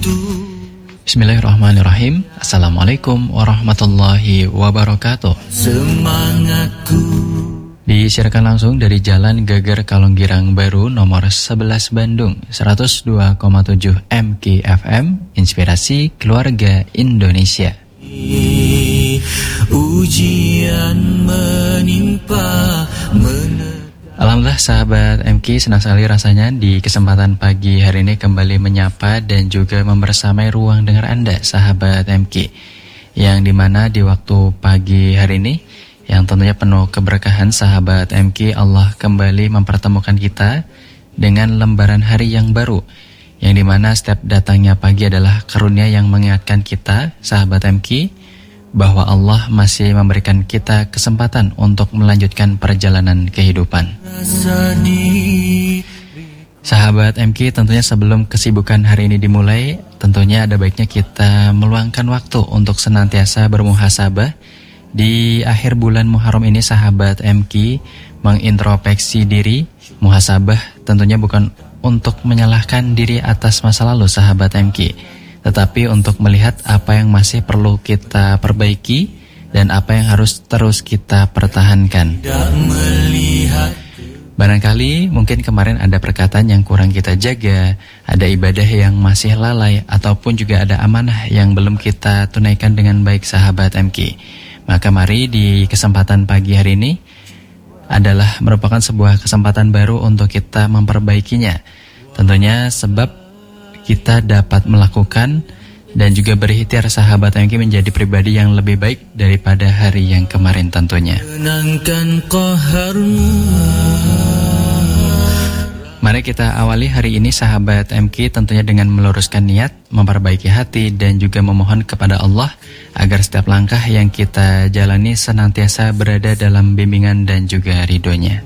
Bismillahirrahmanirrahim. Assalamualaikum warahmatullahi wabarakatuh. Semangatku Disiarkan langsung dari Jalan Geger Kalonggirang Baru nomor 11 Bandung 102,7 MKFM, Inspirasi Keluarga Indonesia. Ujian menimpa Alhamdulillah sahabat MK, senang sekali rasanya di kesempatan pagi hari ini kembali menyapa dan juga membersamai ruang dengar Anda sahabat MK, yang dimana di waktu pagi hari ini yang tentunya penuh keberkahan sahabat MK, Allah kembali mempertemukan kita dengan lembaran hari yang baru, yang dimana setiap datangnya pagi adalah karunia yang mengingatkan kita sahabat MK bahwa Allah masih memberikan kita kesempatan untuk melanjutkan perjalanan kehidupan. Sahabat MK, tentunya sebelum kesibukan hari ini dimulai, tentunya ada baiknya kita meluangkan waktu untuk senantiasa bermuhasabah. Di akhir bulan Muharram ini sahabat MK mengintrospeksi diri. Muhasabah tentunya bukan untuk menyalahkan diri atas masa lalu sahabat MK, tetapi untuk melihat apa yang masih perlu kita perbaiki dan apa yang harus terus kita pertahankan. Barangkali mungkin kemarin ada perkataan yang kurang kita jaga, ada ibadah yang masih lalai, ataupun juga ada amanah yang belum kita tunaikan dengan baik sahabat MK. Maka mari di kesempatan pagi hari ini adalah merupakan sebuah kesempatan baru untuk kita memperbaikinya. Tentunya sebab kita dapat melakukan dan juga berikhtiar sahabat MK menjadi pribadi yang lebih baik daripada hari yang kemarin tentunya. Mari kita awali hari ini sahabat MK tentunya dengan meluruskan niat, memperbaiki hati dan juga memohon kepada Allah agar setiap langkah yang kita jalani senantiasa berada dalam bimbingan dan juga ridhonya.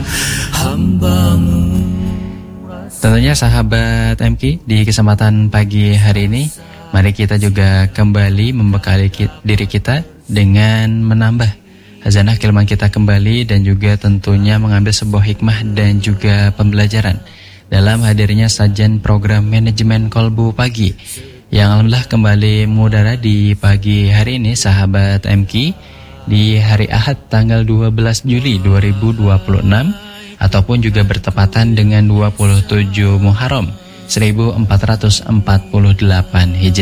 Tentunya sahabat MK, di kesempatan pagi hari ini mari kita juga kembali membekali diri kita dengan menambah hazanah keilmuan kita kembali dan juga tentunya mengambil sebuah hikmah dan juga pembelajaran dalam hadirnya sajian program manajemen kolbu pagi yang alhamdulillah kembali mengudara di pagi hari ini sahabat MK di hari Ahad tanggal 12 Juli 2026 ataupun juga bertepatan dengan 27 Muharram 1448 Hijriah.